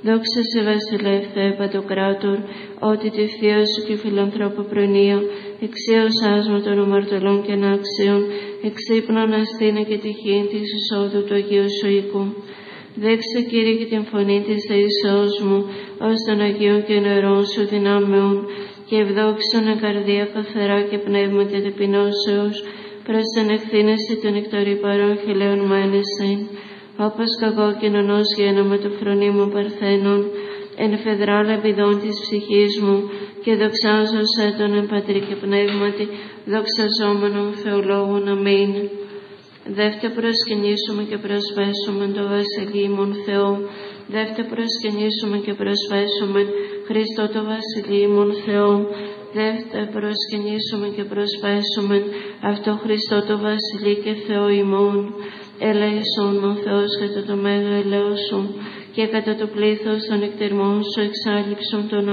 Δόξα σε βασιλεύ Θεέ Παντοκράτορ, ότι τη θεία σου και φιλανθρώπου προνοία, εξίωσάς με των αμαρτωλών και ανάξιων, εξύπνων αστήνε και τυχήν της εισόδου του Αγίου σου οίκου. Δέξε, Κύριε, και την φωνή της δεήσεώς μου, ως των Αγίων και νερών σου δυνάμεων, και ευδόξων εν καρδία καθαρά και πνεύματι ταπεινώσεως, προς την ευθύνεση των εκτορυπαρών χιλέων μένεσιν, όπως κακόκοινωνος γένομαι του φρονίμου παρθένων, εν φεδράλα επιδών της ψυχής μου, και δοξάζωσέ τον εν πατρί και πνεύματι, δοξαζόμενον Θεολόγων. Αμήν. Δεύτε προσκυνήσουμε και προσφέσουμε το βασιλείμον Θεό. Δεύτε προσκυνήσουμε και προσφέσουμε Χριστό το βασιλείμον Θεό. Δεύτε προσκυνήσουμε και προσφέσουμε αυτό Χριστό το βασιλεί και Θεό ημών. Ελέησον ο Θεός κατά το μέγα ελέος σου, και κατά το πλήθος των εκτερμών σου εξάλληψον τον